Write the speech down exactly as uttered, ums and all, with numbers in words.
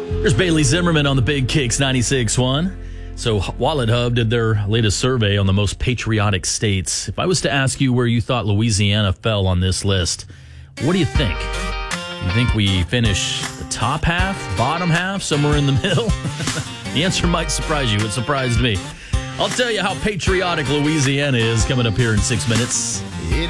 There's Bailey Zimmerman on the Big Kicks ninety-six point one. So Wallet Hub did their latest survey on the most patriotic states. If I was to ask you where you thought Louisiana fell on this list, what do you think? You think we finish the top half, bottom half, somewhere in the middle? The answer might surprise you. It surprised me. I'll tell you how patriotic Louisiana is coming up here in six minutes.